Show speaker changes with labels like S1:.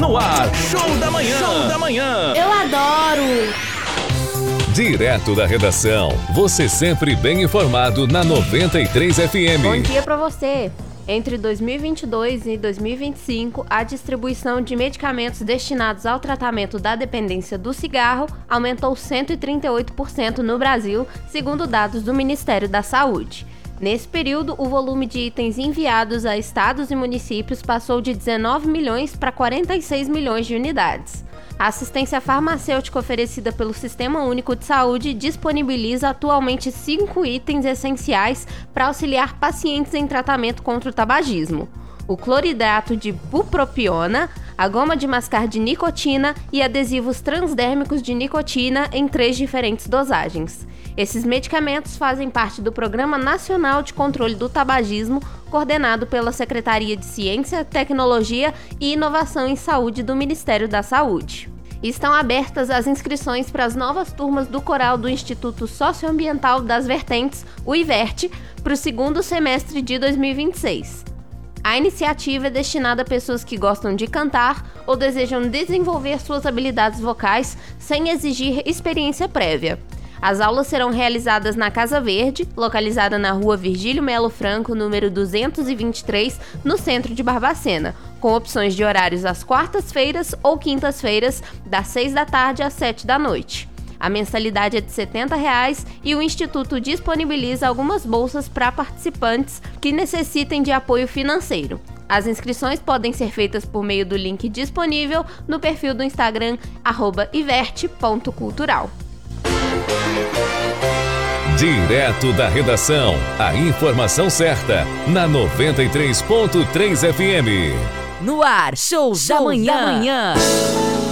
S1: No ar, Show da Manhã. Show da Manhã.
S2: Eu adoro.
S3: Direto da redação, você sempre bem informado na 93 FM.
S2: Bom dia pra você. Entre 2022 e 2025, a distribuição de medicamentos destinados ao tratamento da dependência do cigarro aumentou 138% no Brasil, segundo dados do Ministério da Saúde. Nesse período, o volume de itens enviados a estados e municípios passou de 19 milhões para 46 milhões de unidades. A assistência farmacêutica oferecida pelo Sistema Único de Saúde disponibiliza atualmente 5 itens essenciais para auxiliar pacientes em tratamento contra o tabagismo: o cloridrato de bupropiona, a goma de mascar de nicotina e adesivos transdérmicos de nicotina em 3 diferentes dosagens. Esses medicamentos fazem parte do Programa Nacional de Controle do Tabagismo, coordenado pela Secretaria de Ciência, Tecnologia e Inovação em Saúde do Ministério da Saúde. Estão abertas as inscrições para as novas turmas do coral do Instituto Socioambiental das Vertentes, o IVERT, para o segundo semestre de 2026. A iniciativa é destinada a pessoas que gostam de cantar ou desejam desenvolver suas habilidades vocais sem exigir experiência prévia. As aulas serão realizadas na Casa Verde, localizada na rua Virgílio Melo Franco, número 223, no centro de Barbacena, com opções de horários às quartas-feiras ou quintas-feiras, das 6 da tarde às 7 da noite. A mensalidade é de R$ 70 e o Instituto disponibiliza algumas bolsas para participantes que necessitem de apoio financeiro. As inscrições podem ser feitas por meio do link disponível no perfil do Instagram @iverte.cultural.
S3: Direto da redação, a informação certa, na 93.3 FM.
S4: No ar, Show da Manhã.